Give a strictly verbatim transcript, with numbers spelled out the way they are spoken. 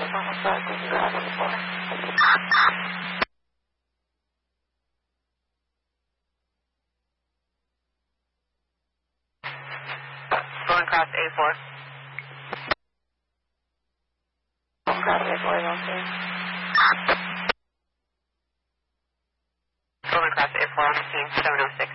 almost like we can grab it before. Going across A four. Going across A four, don't see. Going across A four on the scene, seven oh six.